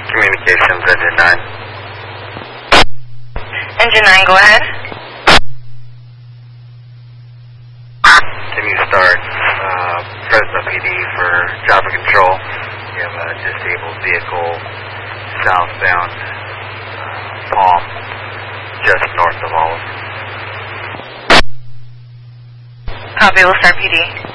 Communications, Engine 9. Engine 9, go ahead. Can you start Fresno PD for traffic control? We have a disabled vehicle southbound Palm, just north of Olive. Copy, we'll start PD.